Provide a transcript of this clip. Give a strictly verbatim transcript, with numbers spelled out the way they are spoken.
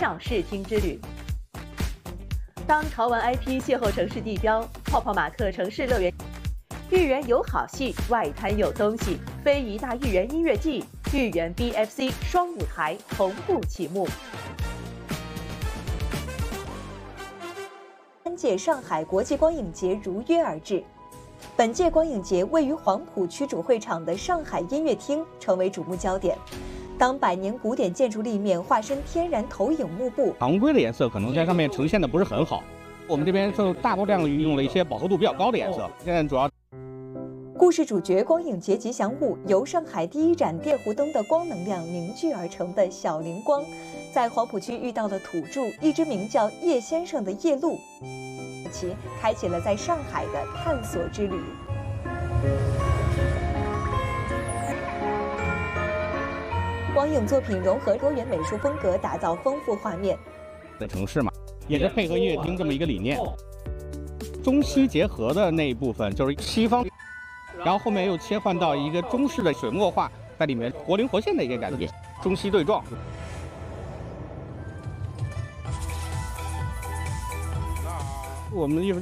上视听之旅。当潮玩 I P 邂逅城市地标，泡泡玛特城市乐园，豫园有好戏，外滩有东西，非遗大豫园音乐季，豫园 B F C 双舞台同步启幕。 三届上海国际光影节如约而至。本届光影节位于黄埔区主会场的上海音乐厅成为瞩目焦点。当百年古典建筑立面化身天然投影幕布， 常规的颜色可能在上面呈现的不是很好。我们这边就大多量运用了一些饱和度比较高的颜色。现在主要。 故事主角光影节吉祥物由上海第一盏电弧灯的光能量凝聚而成的小灵光，在黄埔区遇到了土著一只名叫叶先生的夜鹭，其开启了在上海的探索之旅。光影作品融合多元美术风格，打造丰富画面。 的城市嘛，也是配合音乐厅这么一个理念，中西结合的那一部分就是西方。然后后面又切换到一个中式的水墨画，在里面活灵活现的一个感觉，中西对撞。我们艺术